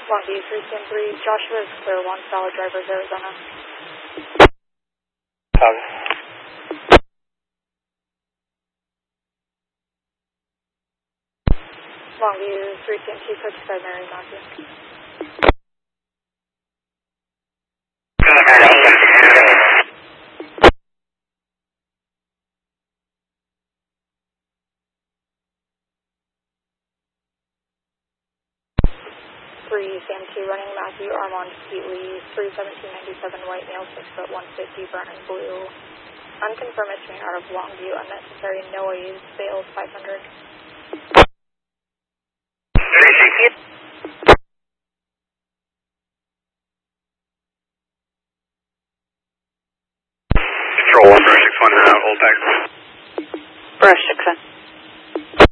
Longview 310-3, Joshua is clear 1, solid drivers, Arizona. Longview 310-2, Coach 5, Mary Matthew. Sam 2 running Matthew Armand Heatley 31797 white male 6'1", 150 burning blue. Unconfirmed entering out of Longview, unnecessary noise, failed 500.